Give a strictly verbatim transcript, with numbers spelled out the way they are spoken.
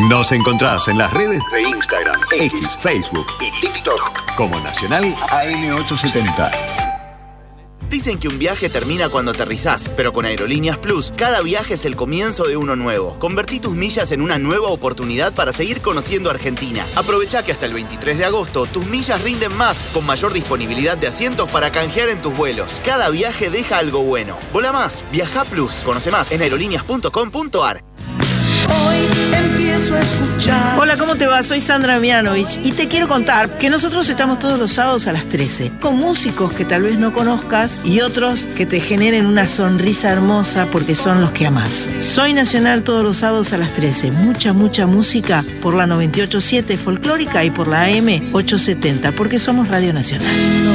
Nos encontrás en las redes de Instagram, X, Facebook y TikTok como Nacional A M ochocientos setenta. Dicen que un viaje termina cuando aterrizás, pero con Aerolíneas Plus, cada viaje es el comienzo de uno nuevo. Convertí tus millas en una nueva oportunidad para seguir conociendo Argentina. Aprovecha que hasta el veintitrés de agosto tus millas rinden más, con mayor disponibilidad de asientos para canjear en tus vuelos. Cada viaje deja algo bueno. Vola más, viaja Plus. Conoce más en aerolíneas punto com punto ar. Hoy empiezo a escuchar. Hola, ¿cómo te va? Soy Sandra Mianovich y te quiero contar que nosotros estamos todos los sábados a las trece con músicos que tal vez no conozcas y otros que te generen una sonrisa hermosa porque son los que amás. Soy Nacional todos los sábados a las trece. Mucha, mucha música por la noventa y ocho punto siete folclórica y por la A M ochocientos setenta porque somos Radio Nacional.